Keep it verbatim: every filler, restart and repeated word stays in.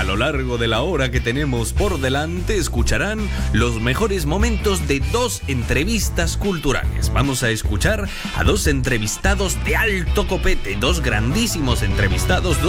A lo largo de la hora que tenemos por delante escucharán los mejores momentos de dos entrevistas culturales. Vamos a escuchar a dos entrevistados de alto copete, dos grandísimos entrevistados,